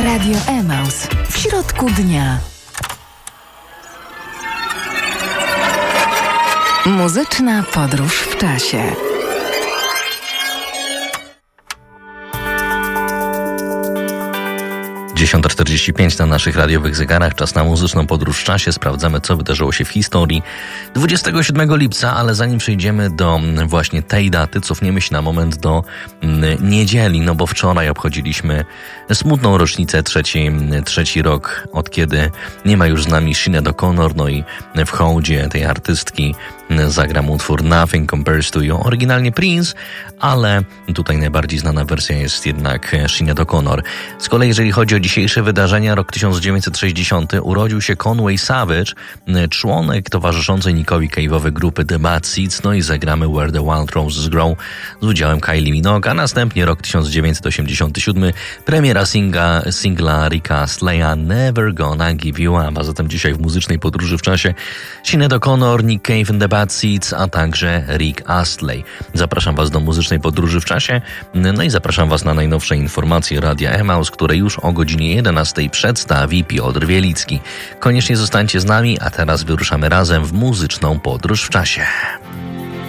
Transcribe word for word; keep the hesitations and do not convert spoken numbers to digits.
Radio Emaus w środku dnia. Muzyczna podróż w czasie. dziesiąta czterdzieści pięć na naszych radiowych zegarach. Czas na muzyczną podróż w czasie. Sprawdzamy, co wydarzyło się w historii dwudziestego siódmego lipca, ale zanim przejdziemy do właśnie tej daty, cofniemy się na moment do niedzieli, no bo wczoraj obchodziliśmy smutną rocznicę, trzeci, trzeci rok, od kiedy nie ma już z nami Sinead O'Connor, no i w hołdzie tej artystki zagram utwór Nothing Compares to You, oryginalnie Prince, ale tutaj najbardziej znana wersja jest jednak Sinead O'Connor. Z kolei jeżeli chodzi o dzisiejsze wydarzenia, rok tysiąc dziewięćset sześćdziesiąty, urodził się Conway Savage, członek towarzyszącej Nickowi Cave'owej grupy The Bad Seeds, no i zagramy Where the Wild Roses Grow z udziałem Kylie Minogue, a następnie rok tysiąc dziewięćset osiemdziesiąty siódmy, premiera singla, singla Ricka Astley'a Never Gonna Give You Up, a zatem dzisiaj w muzycznej podróży w czasie Sinead O'Connor, Nick Cave and The Bad Seeds, a także Rick Astley. Zapraszam Was do muzycznej podróży w czasie, no i zapraszam Was na najnowsze informacje Radia Emaus, które już o godzinie jedenastej przedstawi Piotr Wielicki. Koniecznie zostańcie z nami, a teraz wyruszamy razem w muzyczną podróż w czasie.